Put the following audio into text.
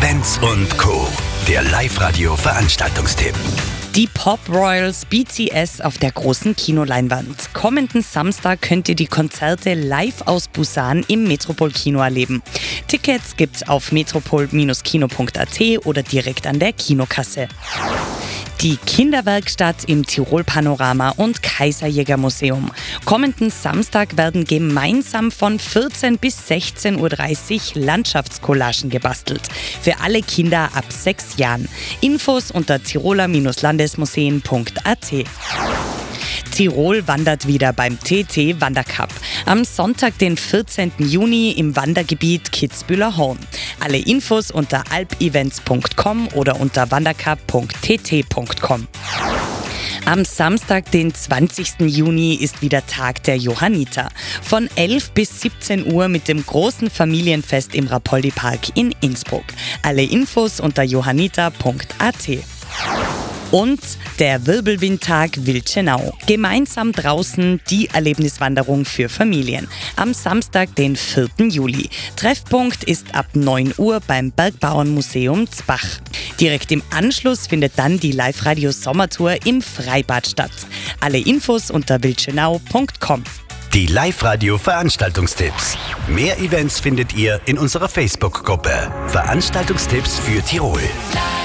Benz und Co. Der Live-Radio-Veranstaltungstipp. Die Pop Royals BTS auf der großen Kinoleinwand. Kommenden Samstag könnt ihr die Konzerte live aus Busan im Metropol-Kino erleben. Tickets gibt's auf metropol-kino.at oder direkt an der Kinokasse. Die Kinderwerkstatt im Tirol Panorama und Kaiserjäger-Museum. Kommenden Samstag werden gemeinsam von 14 bis 16:30 Uhr Landschaftscollagen gebastelt. Für alle Kinder ab 6 Jahren. Infos unter tiroler-landesmuseen.at. Tirol wandert wieder beim TT Wandercup. Am Sonntag, den 14. Juni im Wandergebiet Kitzbühler Horn. Alle Infos unter alpevents.com oder unter wandercup.tt.com. Am Samstag, den 20. Juni, ist wieder Tag der Johanniter. Von 11 bis 17 Uhr mit dem großen Familienfest im Rapoldi-Park in Innsbruck. Alle Infos unter johanniter.at. Und der Wirbelwindtag Wildschenau. Gemeinsam draußen die Erlebniswanderung für Familien. Am Samstag, den 4. Juli. Treffpunkt ist ab 9 Uhr beim Bergbauernmuseum Zbach. Direkt im Anschluss findet dann die Live-Radio-Sommertour im Freibad statt. Alle Infos unter wildschenau.com. Die Live-Radio-Veranstaltungstipps. Mehr Events findet ihr in unserer Facebook-Gruppe. Veranstaltungstipps für Tirol.